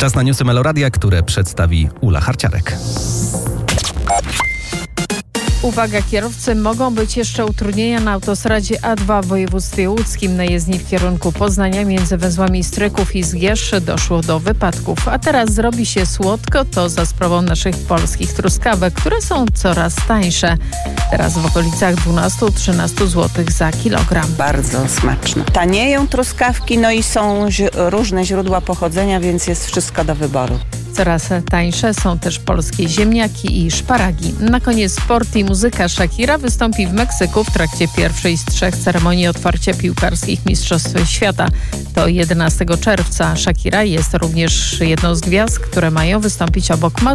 Czas na newsy Meloradia, które przedstawi Ula Harciarek. Uwaga, kierowcy, mogą być jeszcze utrudnienia na autostradzie A2 w województwie łódzkim. Na jezdni w kierunku Poznania między węzłami Stryków i Zgierz doszło do wypadków. A teraz zrobi się słodko, to za sprawą naszych polskich truskawek, które są coraz tańsze. Teraz w okolicach 12-13 zł za kilogram. Bardzo smaczne. Tanieją truskawki, no i są różne źródła pochodzenia, więc jest wszystko do wyboru. Coraz tańsze są też polskie ziemniaki i szparagi. Na koniec sport i muzyka. Shakira wystąpi w Meksyku w trakcie pierwszej z 3 ceremonii otwarcia piłkarskich Mistrzostw Świata. To 11 czerwca. Shakira jest również jedną z gwiazd, które mają wystąpić obok Madony.